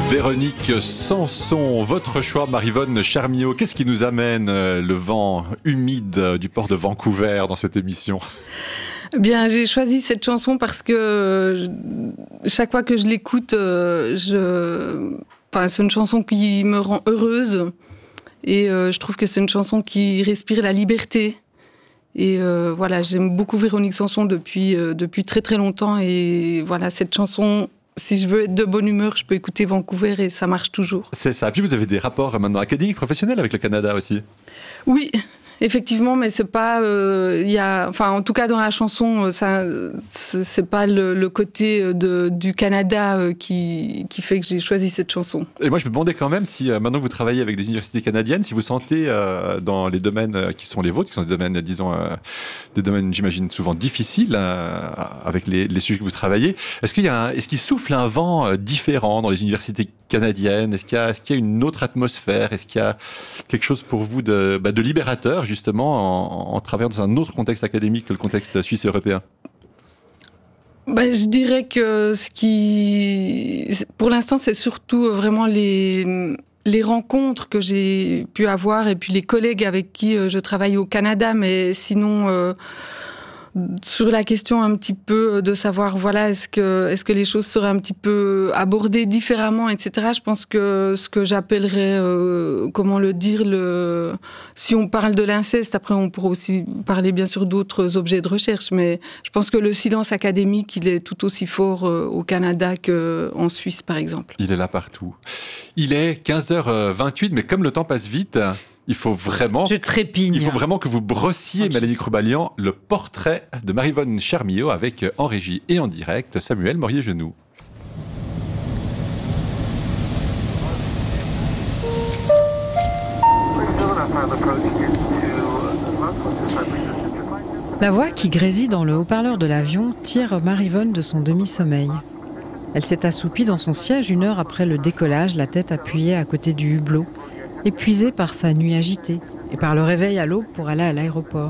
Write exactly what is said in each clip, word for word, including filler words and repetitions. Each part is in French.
Véronique Sanson, votre choix, Maryvonne Charmiot. Qu'est-ce qui nous amène euh, le vent humide du port de Vancouver dans cette émission ? Bien, j'ai choisi cette chanson parce que euh, chaque fois que je l'écoute, euh, je... enfin, c'est une chanson qui me rend heureuse. Et euh, je trouve que c'est une chanson qui respire la liberté. Et euh, voilà, j'aime beaucoup Véronique Sanson depuis, euh, depuis très très longtemps. Et voilà, cette chanson... Si je veux être de bonne humeur, je peux écouter Vancouver et ça marche toujours. C'est ça. Puis vous avez des rapports maintenant académiques, professionnels avec le Canada aussi. Oui, effectivement, mais c'est pas, euh, y a, enfin, en tout cas dans la chanson, ça, c'est pas le, le côté de, du Canada qui, qui fait que j'ai choisi cette chanson. Et moi, je me demandais quand même si, euh, maintenant que vous travaillez avec des universités canadiennes, si vous sentez euh, dans les domaines qui sont les vôtres, qui sont des domaines, disons, euh, des domaines, j'imagine, souvent difficiles euh, avec les, les sujets que vous travaillez, est-ce qu'il y a, un, est-ce qu'il souffle un vent euh, différent dans les universités canadiennes ? Est-ce qu'il y a, est-ce qu'il y a une autre atmosphère ? Est-ce qu'il y a quelque chose pour vous de, bah, de libérateur, justement, en, en travaillant dans un autre contexte académique que le contexte suisse et européen ? Ben, je dirais que ce qui, pour l'instant, c'est surtout vraiment les, les rencontres que j'ai pu avoir et puis les collègues avec qui je travaille au Canada. Mais sinon, euh, sur la question un petit peu de savoir, voilà, est-ce que, est-ce que les choses seraient un petit peu abordées différemment, et cetera. Je pense que ce que j'appellerais, euh, comment le dire, le, si on parle de l'inceste, après on pourrait aussi parler bien sûr d'autres objets de recherche, mais je pense que le silence académique, il est tout aussi fort euh, au Canada qu'en Suisse, par exemple. Il est là partout. Il est quinze heures vingt-huit, mais comme le temps passe vite, il faut vraiment... Je trépigne. Il faut vraiment que vous brossiez, Mélanie Croubalian, le portrait de Maryvonne Charmiot avec, en régie et en direct, Samuel Morier-Genoux. La voix qui grésille dans le haut-parleur de l'avion tire Maryvonne de son demi-sommeil. Elle s'est assoupie dans son siège une heure après le décollage, la tête appuyée à côté du hublot, épuisée par sa nuit agitée et par le réveil à l'aube pour aller à l'aéroport.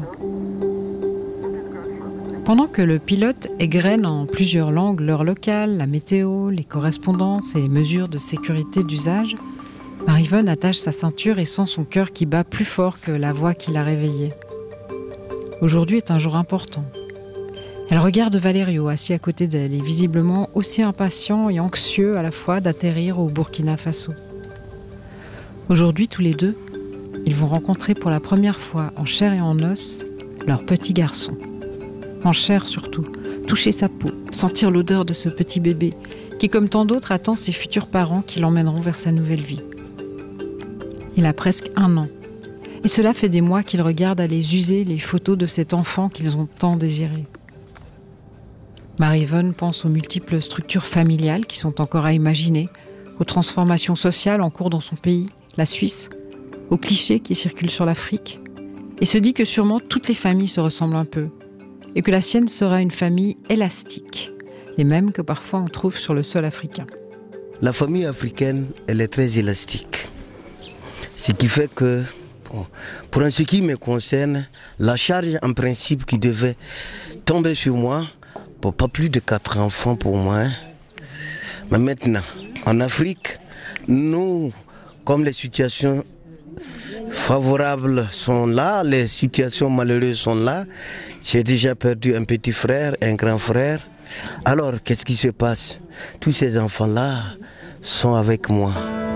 Pendant que le pilote égrène en plusieurs langues l'heure locale, la météo, les correspondances et les mesures de sécurité d'usage, Maryvonne attache sa ceinture et sent son cœur qui bat plus fort que la voix qui l'a réveillée. Aujourd'hui est un jour important. Elle regarde Valerio assis à côté d'elle et visiblement aussi impatient et anxieux à la fois d'atterrir au Burkina Faso. Aujourd'hui, tous les deux, ils vont rencontrer pour la première fois, en chair et en os, leur petit garçon. En chair surtout, toucher sa peau, sentir l'odeur de ce petit bébé, qui comme tant d'autres attend ses futurs parents qui l'emmèneront vers sa nouvelle vie. Il a presque un an, et cela fait des mois qu'ils regardent à les user les photos de cet enfant qu'ils ont tant désiré. Maryvonne pense aux multiples structures familiales qui sont encore à imaginer, aux transformations sociales en cours dans son pays, la Suisse, aux clichés qui circulent sur l'Afrique, et se dit que sûrement toutes les familles se ressemblent un peu, et que la sienne sera une famille élastique, les mêmes que parfois on trouve sur le sol africain. La famille africaine, elle est très élastique. Ce qui fait que, bon, pour ce qui me concerne, la charge en principe qui devait tomber sur moi, pour pas plus de quatre enfants pour moi. Hein. Mais maintenant, en Afrique, nous, comme les situations favorables sont là, les situations malheureuses sont là, j'ai déjà perdu un petit frère, un grand frère. Alors, qu'est-ce qui se passe? Tous ces enfants-là sont avec moi.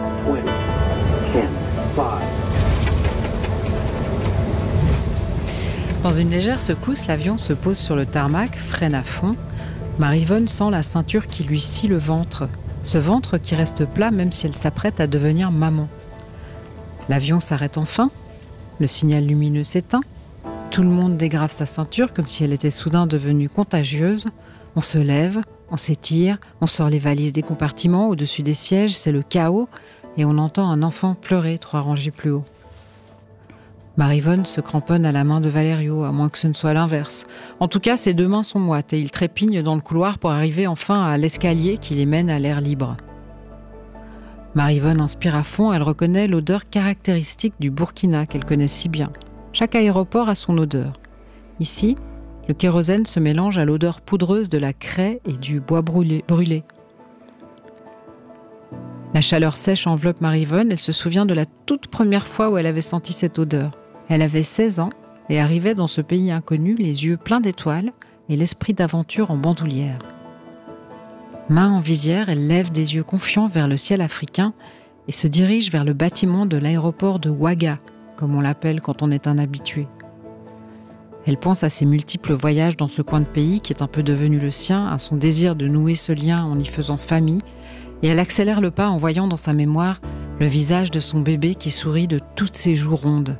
Dans une légère secousse, l'avion se pose sur le tarmac, freine à fond. Maryvonne sent la ceinture qui lui scie le ventre. Ce ventre qui reste plat même si elle s'apprête à devenir maman. L'avion s'arrête enfin. Le signal lumineux s'éteint. Tout le monde dégrave sa ceinture comme si elle était soudain devenue contagieuse. On se lève, on s'étire, on sort les valises des compartiments. Au-dessus des sièges, c'est le chaos. Et on entend un enfant pleurer trois rangées plus haut. Maryvonne se cramponne à la main de Valerio, à moins que ce ne soit l'inverse. En tout cas, ses deux mains sont moites et il trépigne dans le couloir pour arriver enfin à l'escalier qui les mène à l'air libre. Maryvonne inspire à fond, elle reconnaît l'odeur caractéristique du Burkina qu'elle connaît si bien. Chaque aéroport a son odeur. Ici, le kérosène se mélange à l'odeur poudreuse de la craie et du bois brûlé. brûlé. La La chaleur sèche enveloppe Marie-Yvonne. Elle se souvient de la toute première fois où elle avait senti cette odeur. Elle avait seize ans et arrivait dans ce pays inconnu, les yeux pleins d'étoiles et l'esprit d'aventure en bandoulière. Main en visière, elle lève des yeux confiants vers le ciel africain et se dirige vers le bâtiment de l'aéroport de Ouaga, comme on l'appelle quand on est un habitué. Elle pense à ses multiples voyages dans ce coin de pays qui est un peu devenu le sien, à son désir de nouer ce lien en y faisant famille, et elle accélère le pas en voyant dans sa mémoire le visage de son bébé qui sourit de toutes ses joues rondes.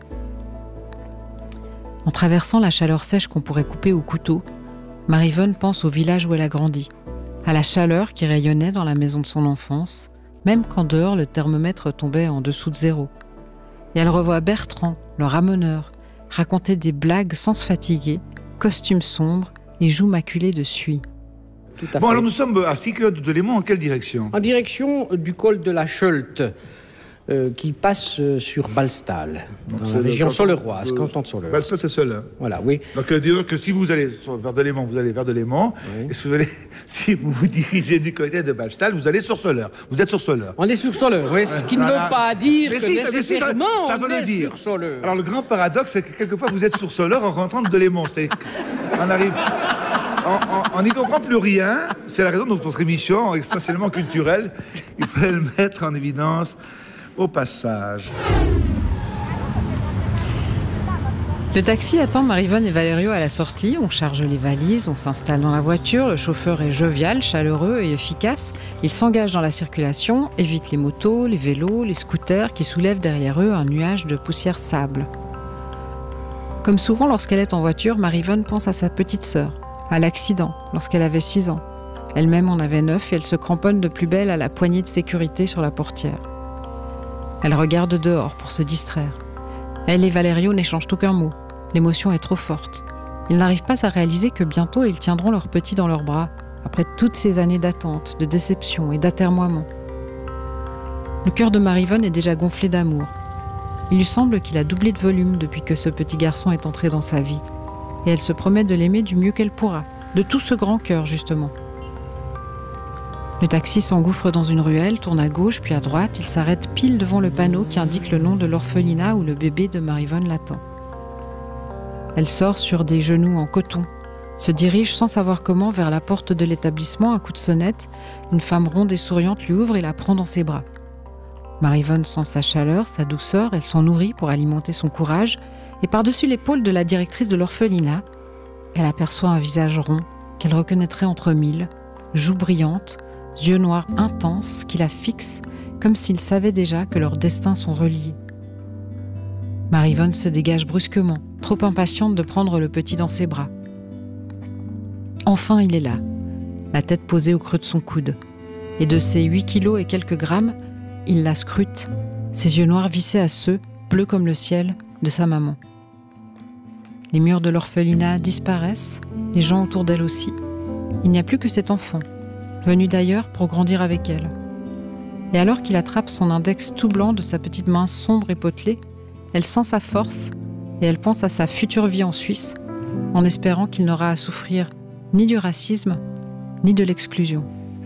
En traversant la chaleur sèche qu'on pourrait couper au couteau, Marie-Yvonne pense au village où elle a grandi, à la chaleur qui rayonnait dans la maison de son enfance, même quand dehors le thermomètre tombait en dessous de zéro. Et elle revoit Bertrand, le ramoneur, raconter des blagues sans se fatiguer, costume sombre et joues maculées de suie. Tout à Bon, fait. alors nous sommes à six kilomètres de Léman, en quelle direction? En direction du col de la Cheult, euh, qui passe euh, sur Balstal, dans C'est la le région canton Soleroise, de- canton de Soleroise. Ben, ça, c'est cela. Voilà, oui. Donc, euh, disons que si vous allez sur- vers de Léman, vous allez vers de Léman. Oui. Et si vous, allez, si vous vous dirigez du côté de Balstal, vous allez sur Soleure. Vous êtes sur Soleure. On est sur Soleure, oui, ce qui ne Voilà. veut pas dire Mais que si, ça- mais si, ça- nécessairement ça on veut le est dire. sur Soleure. Alors, le grand paradoxe, c'est que quelquefois, vous êtes sur Soleure en rentrant de Léman. C'est, on arrive... On- on- on n'y comprend plus rien. C'est la raison de notre émission, essentiellement culturelle. Il fallait le mettre en évidence au passage. Le taxi attend Marie-Yvonne et Valerio à la sortie. On charge les valises, on s'installe dans la voiture. Le chauffeur est jovial, chaleureux et efficace. Il s'engage dans la circulation, évite les motos, les vélos, les scooters qui soulèvent derrière eux un nuage de poussière sable. Comme souvent lorsqu'elle est en voiture, Marie-Yvonne pense à sa petite sœur, à l'accident lorsqu'elle avait six ans. Elle-même en avait neuf et elle se cramponne de plus belle à la poignée de sécurité sur la portière. Elle regarde dehors pour se distraire. Elle et Valerio n'échangent aucun mot. L'émotion est trop forte. Ils n'arrivent pas à réaliser que bientôt ils tiendront leur petit dans leurs bras, après toutes ces années d'attente, de déception et d'atermoiement. Le cœur de Marie-Yvonne est déjà gonflé d'amour. Il lui semble qu'il a doublé de volume depuis que ce petit garçon est entré dans sa vie. Et elle se promet de l'aimer du mieux qu'elle pourra, de tout ce grand cœur justement. Le taxi s'engouffre dans une ruelle, tourne à gauche puis à droite, il s'arrête pile devant le panneau qui indique le nom de l'orphelinat où le bébé de Marie-Yvonne l'attend. Elle sort sur des genoux en coton, se dirige sans savoir comment vers la porte de l'établissement, un coup de sonnette, une femme ronde et souriante lui ouvre et la prend dans ses bras. Marie-Yvonne sent sa chaleur, sa douceur, elle s'en nourrit pour alimenter son courage, et par-dessus l'épaule de la directrice de l'orphelinat, elle aperçoit un visage rond qu'elle reconnaîtrait entre mille, joues brillantes, yeux noirs intenses qui la fixent comme s'ils savaient déjà que leurs destins sont reliés. Marie-Yvonne se dégage brusquement, trop impatiente de prendre le petit dans ses bras. Enfin, il est là, la tête posée au creux de son coude. Et de ses huit kilos et quelques grammes, il la scrute, ses yeux noirs vissés à ceux, bleus comme le ciel, de sa maman. Les murs de l'orphelinat disparaissent, les gens autour d'elle aussi. Il n'y a plus que cet enfant, venu d'ailleurs pour grandir avec elle. Et alors qu'il attrape son index tout blanc de sa petite main sombre et potelée, elle sent sa force et elle pense à sa future vie en Suisse, en espérant qu'il n'aura à souffrir ni du racisme, ni de l'exclusion.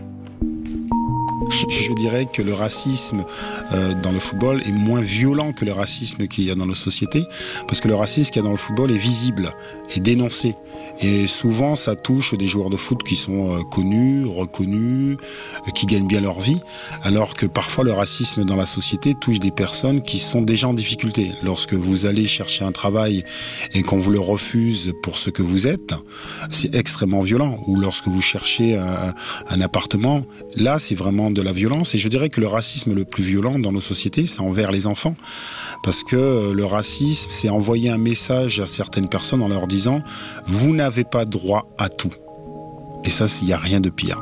Je dirais que le racisme euh, dans le football est moins violent que le racisme qu'il y a dans nos sociétés, parce que le racisme qu'il y a dans le football est visible, est dénoncé. Et souvent, ça touche des joueurs de foot qui sont euh, connus, reconnus, euh, qui gagnent bien leur vie, alors que parfois le racisme dans la société touche des personnes qui sont déjà en difficulté. Lorsque vous allez chercher un travail et qu'on vous le refuse pour ce que vous êtes, c'est extrêmement violent. Ou lorsque vous cherchez un, un appartement, là, c'est vraiment de la violence. Et je dirais que le racisme le plus violent dans nos sociétés, c'est envers les enfants. Parce que le racisme, c'est envoyer un message à certaines personnes en leur disant « Vous n'avez pas droit à tout ». Et ça, il n'y a rien de pire.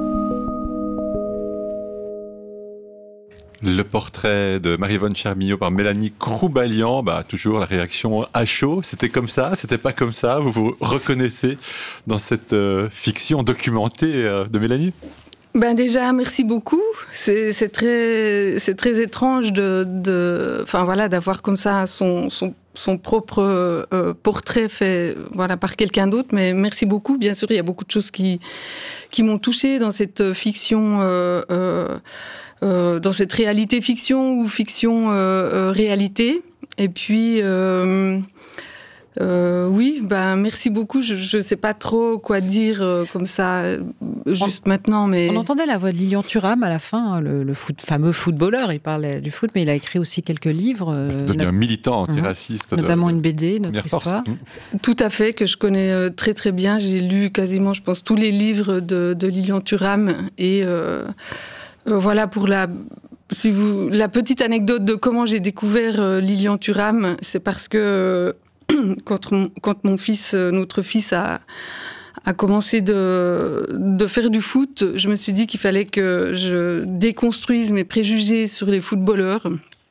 Le portrait de Marie-Yvonne Chermillot par Mélanie Croubalian, bah, toujours la réaction à chaud. C'était comme ça, c'était pas comme ça. Vous vous reconnaissez dans cette euh, fiction documentée euh, de Mélanie ? Ben déjà, merci beaucoup. C'est, c'est très, c'est très étrange de, de, enfin voilà, d'avoir comme ça son, son, son propre euh, portrait fait, voilà, par quelqu'un d'autre. Mais merci beaucoup. Bien sûr, il y a beaucoup de choses qui, qui m'ont touchée dans cette fiction. Euh, euh, Euh, dans cette réalité fiction ou fiction euh, euh, réalité. Et puis, euh, euh, oui, ben merci beaucoup. Je ne sais pas trop quoi dire euh, comme ça, juste on, maintenant. Mais... On entendait la voix de Lilian Thuram à la fin, le, le foot, fameux footballeur. Il parlait du foot, mais il a écrit aussi quelques livres. Euh, C'est devenu un militant antiraciste. Notamment de, une B D, Notre Histoire. Mmh. Tout à fait, que je connais euh, très très bien. J'ai lu quasiment, je pense, tous les livres de, de Lilian Thuram. Et euh, euh, voilà, pour la... Si vous, la petite anecdote de comment j'ai découvert euh, Lilian Thuram, c'est parce que euh, quand, mon, quand mon fils, euh, notre fils a, a commencé de, de faire du foot, je me suis dit qu'il fallait que je déconstruise mes préjugés sur les footballeurs.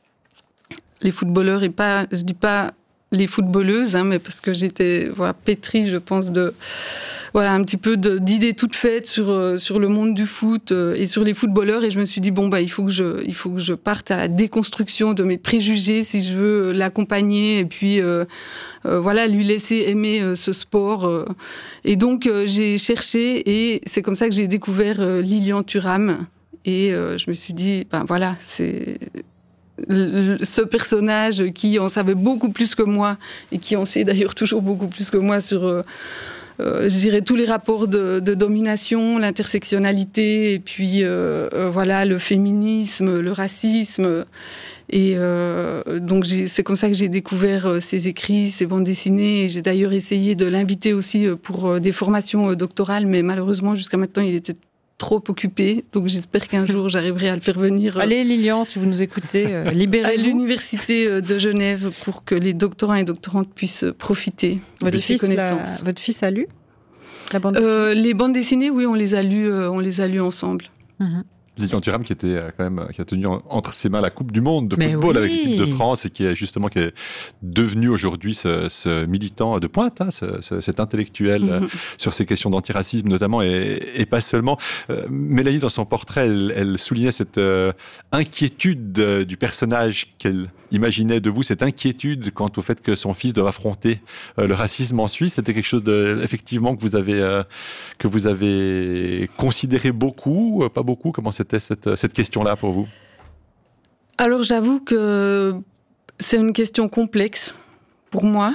Les footballeurs et pas, je dis pas les footballeuses, hein, mais parce que j'étais voilà, pétrie, je pense, de... Voilà, un petit peu de, d'idées toutes faites sur, euh, sur le monde du foot euh, et sur les footballeurs. Et je me suis dit, bon, bah, il faut que je, il faut que je parte à la déconstruction de mes préjugés si je veux l'accompagner et puis, euh, euh, voilà, lui laisser aimer euh, ce sport. Euh. Et donc, euh, j'ai cherché et c'est comme ça que j'ai découvert euh, Lilian Thuram. Et euh, je me suis dit, ben voilà, c'est... ce personnage qui en savait beaucoup plus que moi et qui en sait d'ailleurs toujours beaucoup plus que moi sur... Euh, Euh, je dirais tous les rapports de, de domination, l'intersectionnalité, et puis euh, euh, voilà le féminisme, le racisme. Et euh, donc j'ai, c'est comme ça que j'ai découvert euh, ses écrits, ses bandes dessinées. Et j'ai d'ailleurs essayé de l'inviter aussi pour euh, des formations euh, doctorales, mais malheureusement jusqu'à maintenant il était trop occupé. Donc j'espère qu'un jour j'arriverai à le faire venir. Euh, Allez Lilian, si vous nous écoutez, euh, libérez-vous. À l'université de Genève pour que les doctorants et doctorantes puissent profiter votre de fils ses connaissances. La, votre fils a lu la bande dessinée euh, Les bandes dessinées, oui, on les a lues, euh, on les a lues ensemble. Mm-hmm. Lilian Thuram qui était euh, quand même qui a tenu en, entre ses mains la Coupe du Monde de Mais football oui. avec l'équipe de France et qui est justement qui est devenu aujourd'hui ce, ce militant de pointe, hein, ce, ce, cet intellectuel mm-hmm. euh, sur ces questions d'antiracisme notamment et, et pas seulement. Euh, Mélanie dans son portrait, elle, elle soulignait cette euh, inquiétude euh, du personnage qu'elle imaginait de vous, cette inquiétude quant au fait que son fils doit affronter euh, le racisme en Suisse. C'était quelque chose de effectivement que vous avez euh, que vous avez considéré beaucoup, euh, pas beaucoup. Comment c'était cette, cette question-là pour vous ? Alors j'avoue que c'est une question complexe pour moi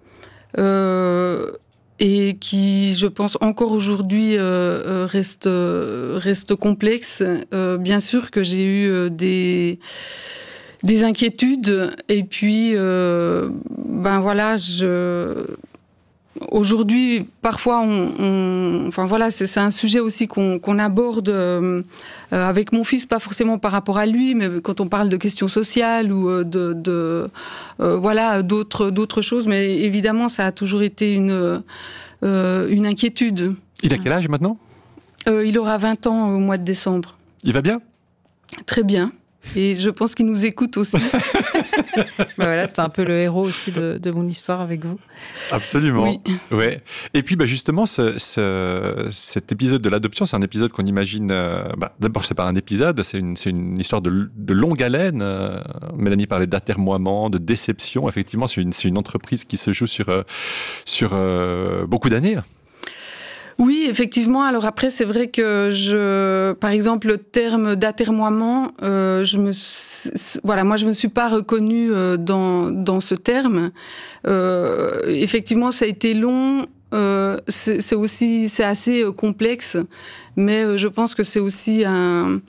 euh, et qui, je pense, encore aujourd'hui euh, reste, reste complexe. Euh, bien sûr que j'ai eu des, des inquiétudes et puis, euh, ben voilà, je... Aujourd'hui, parfois, on, on, enfin voilà, c'est, c'est un sujet aussi qu'on, qu'on aborde euh, avec mon fils, pas forcément par rapport à lui, mais quand on parle de questions sociales ou de, de euh, voilà, d'autres, d'autres choses. Mais évidemment, ça a toujours été une, euh, une inquiétude. Il a quel âge maintenant ? euh, Il aura vingt ans au mois de décembre. Il va bien ? Très bien. Et je pense qu'il nous écoute aussi. Ben voilà, c'était un peu le héros aussi de, de mon histoire avec vous. Absolument. Oui. Ouais. Et puis bah justement, ce, ce, cet épisode de l'adoption, c'est un épisode qu'on imagine... Euh, bah, d'abord, c'est pas un épisode, c'est une, c'est une histoire de, de longue haleine. Euh, Mélanie parlait d'atermoiement, de déception. Effectivement, c'est une, c'est une entreprise qui se joue sur, euh, sur euh, beaucoup d'années. Oui, effectivement. Alors après, c'est vrai que je, par exemple, le terme d'atermoiement, euh, je me, voilà, moi, je me suis pas reconnue euh, dans dans ce terme. Euh, effectivement, ça a été long. Euh, c'est, c'est aussi, c'est assez euh, complexe, mais euh, je pense que c'est aussi un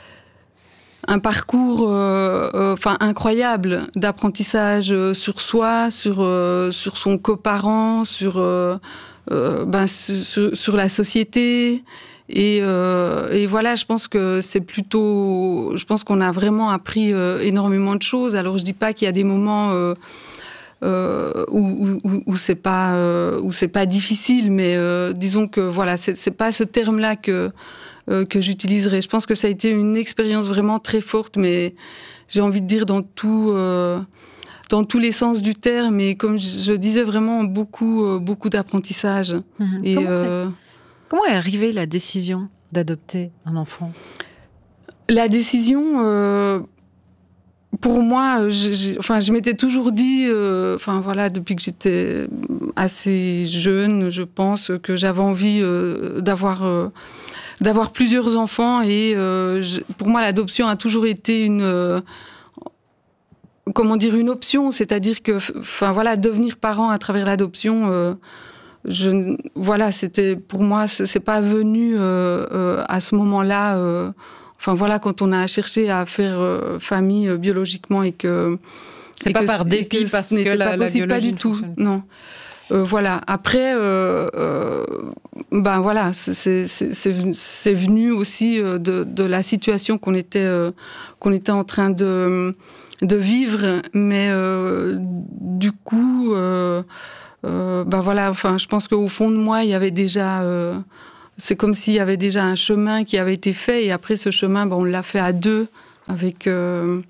un parcours, euh, euh, enfin incroyable d'apprentissage sur soi, sur euh, sur son coparent, sur euh, Euh, ben, sur, sur la société et, euh, et voilà, je pense que c'est plutôt, je pense qu'on a vraiment appris euh, énormément de choses. Alors je dis pas qu'il y a des moments euh, euh, où, où, où c'est pas euh, où c'est pas difficile, mais euh, disons que voilà, c'est, c'est pas ce terme-là que euh, que j'utiliserai. Je pense que ça a été une expérience vraiment très forte, mais j'ai envie de dire dans tout. Euh, dans tous les sens du terme, et comme je disais, vraiment beaucoup, euh, beaucoup d'apprentissage. Mmh. Et, comment, euh, comment est arrivée la décision d'adopter un enfant ? La décision, euh, pour moi, j'ai, j'ai, enfin, je m'étais toujours dit, euh, enfin voilà, depuis que j'étais assez jeune, je pense que j'avais envie euh, d'avoir, euh, d'avoir plusieurs enfants. Et euh, je, pour moi, l'adoption a toujours été une... Euh, comment dire, une option. C'est-à-dire que, enfin voilà, devenir parent à travers l'adoption... Euh, Je, voilà, c'était pour moi, c'est pas venu euh, euh, à ce moment-là. Euh, enfin voilà, quand on a cherché à faire euh, famille euh, biologiquement et que c'est et pas que, par dépit que parce ce que la, pas possible, la pas du tout. Non. Euh, voilà. Après, euh, euh, ben voilà, c'est c'est venu aussi de, de la situation qu'on était euh, qu'on était en train de de vivre, mais euh, du coup. Euh, Euh, ben voilà, enfin, je pense qu'au fond de moi, il y avait déjà, euh, c'est comme s'il y avait déjà un chemin qui avait été fait, et après ce chemin, ben, on l'a fait à deux, avec, euh,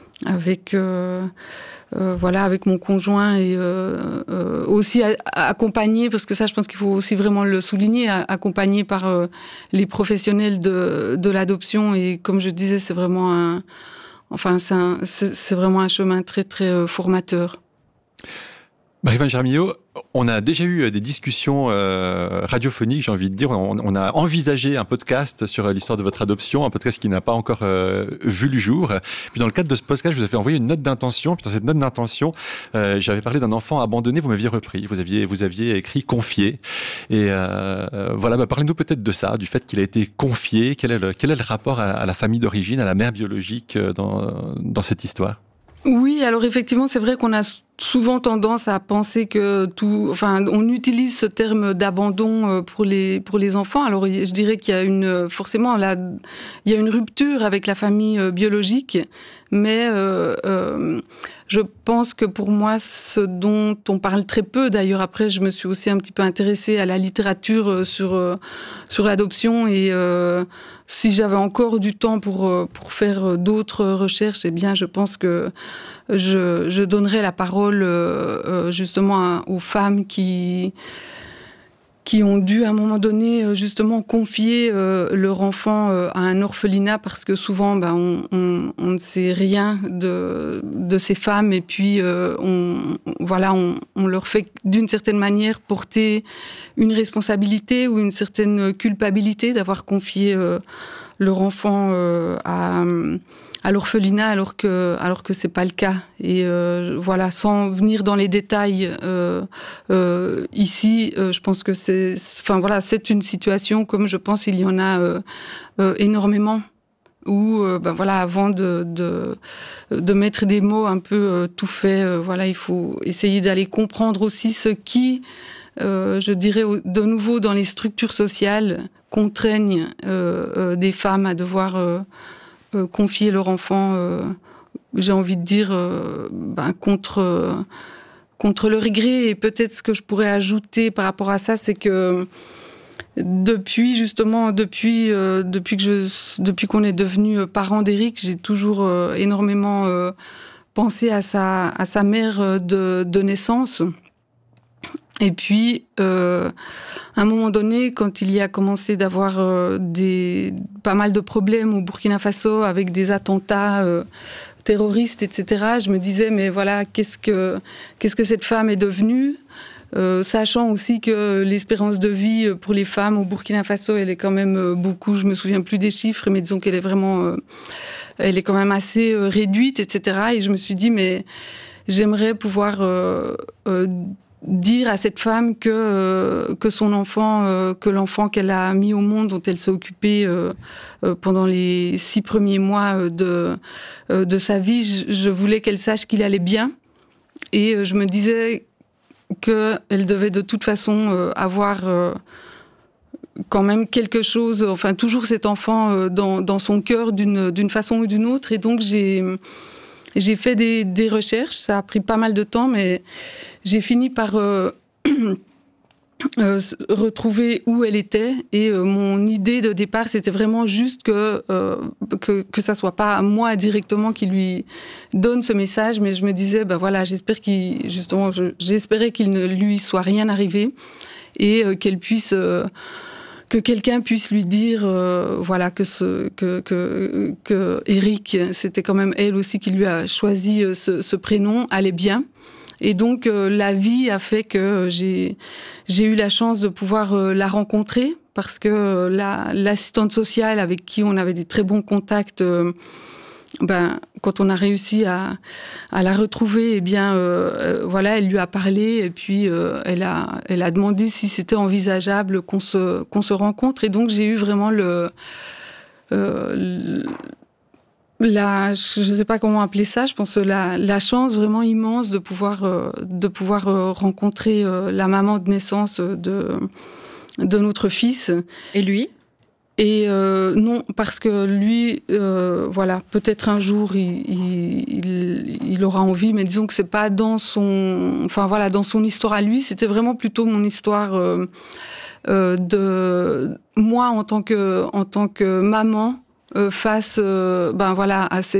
avec, euh, euh, voilà, avec mon conjoint et euh, euh, aussi a, accompagné, parce que ça, je pense qu'il faut aussi vraiment le souligner, accompagné par euh, les professionnels de, de l'adoption, et comme je disais, c'est vraiment un, enfin, c'est vraiment un chemin très très euh, formateur. Marie-Yvonne Jaramillo, on a déjà eu des discussions euh, radiophoniques, j'ai envie de dire. On, on a envisagé un podcast sur l'histoire de votre adoption, un podcast qui n'a pas encore euh, vu le jour. Puis dans le cadre de ce podcast, je vous avais envoyé une note d'intention. Puis dans cette note d'intention, euh, j'avais parlé d'un enfant abandonné. Vous m'aviez repris. Vous aviez, vous aviez écrit confié. Et euh, voilà, bah, parlez-nous peut-être de ça, du fait qu'il a été confié. Quel est le, quel est le rapport à, à la famille d'origine, à la mère biologique dans, dans cette histoire ? Oui, alors effectivement, c'est vrai qu'on a souvent tendance à penser que tout, enfin, on utilise ce terme d'abandon pour les pour les enfants. Alors, je dirais qu'il y a une forcément là, il y a une rupture avec la famille biologique, mais euh, euh, je pense que pour moi, ce dont on parle très peu. D'ailleurs, après, je me suis aussi un petit peu intéressée à la littérature sur sur l'adoption, et euh, si j'avais encore du temps pour pour faire d'autres recherches, eh bien, je pense que je je donnerais la parole euh, justement à, aux femmes qui qui ont dû à un moment donné justement confier euh, leur enfant euh, à un orphelinat, parce que souvent ben, on, on, on ne sait rien de, de ces femmes, et puis euh, on, voilà, on, on leur fait d'une certaine manière porter une responsabilité ou une certaine culpabilité d'avoir confié euh, leur enfant euh, à à l'orphelinat, alors que alors que c'est pas le cas. Et euh, voilà, sans venir dans les détails euh, euh, ici, euh, je pense que c'est, enfin voilà, c'est une situation comme je pense il y en a euh, euh, énormément, où euh, ben voilà, avant de, de de mettre des mots un peu euh, tout fait, euh, voilà, il faut essayer d'aller comprendre aussi ce qui, euh, je dirais de nouveau dans les structures sociales, contraignent euh, euh, des femmes à devoir euh, Euh, confier leur enfant, euh, j'ai envie de dire, euh, ben, contre, euh, contre le regret. Et peut-être ce que je pourrais ajouter par rapport à ça, c'est que depuis, justement, depuis, euh, depuis, que je, depuis qu'on est devenu parents d'Éric, j'ai toujours euh, énormément euh, pensé à sa, à sa mère de, de naissance. Et puis, euh, à un moment donné, quand il y a commencé d'avoir euh, des pas mal de problèmes au Burkina Faso avec des attentats euh, terroristes, et cetera, je me disais, mais voilà, qu'est-ce que qu'est-ce que cette femme est devenue, euh, sachant aussi que l'espérance de vie pour les femmes au Burkina Faso, elle est quand même beaucoup, je me souviens plus des chiffres, mais disons qu'elle est vraiment, euh, elle est quand même assez euh, réduite, et cetera. Et je me suis dit, mais j'aimerais pouvoir euh, euh, dire à cette femme que euh, que son enfant, euh, que l'enfant qu'elle a mis au monde, dont elle s'est occupée euh, euh, pendant les six premiers mois de euh, de sa vie, je, je voulais qu'elle sache qu'il allait bien, et euh, je me disais que elle devait de toute façon euh, avoir euh, quand même quelque chose, enfin toujours cet enfant euh, dans dans son cœur d'une d'une façon ou d'une autre, et donc j'ai J'ai fait des, des recherches, ça a pris pas mal de temps, mais j'ai fini par euh, euh, retrouver où elle était. Et euh, mon idée de départ, c'était vraiment juste que, euh, que, que ça soit pas moi directement qui lui donne ce message, mais je me disais, ben voilà, j'espère qu'il, justement, je, j'espérais qu'il ne lui soit rien arrivé, et euh, qu'elle puisse... Euh, que quelqu'un puisse lui dire, euh, voilà, que ce, que, que, que Éric, c'était quand même elle aussi qui lui a choisi ce, ce prénom, allait bien. Et donc, euh, la vie a fait que j'ai, j'ai eu la chance de pouvoir euh, la rencontrer parce que la, l'assistante sociale avec qui on avait des très bons contacts, euh, ben, quand on a réussi à, à la retrouver, eh bien, euh, voilà, elle lui a parlé et puis euh, elle a, elle a demandé si c'était envisageable qu'on se, qu'on se rencontre. Et donc, j'ai eu vraiment le, euh, la, je ne sais pas comment appeler ça, je pense la, la chance vraiment immense de pouvoir, euh, de pouvoir euh, rencontrer euh, la maman de naissance de, de notre fils. Et lui ? Et euh, non, parce que lui, euh, voilà, peut-être un jour il, il, il aura envie, mais disons que c'est pas dans son, enfin voilà, dans son histoire à lui. C'était vraiment plutôt mon histoire euh, euh, de moi en tant que en tant que maman euh, face, euh, ben voilà, à cette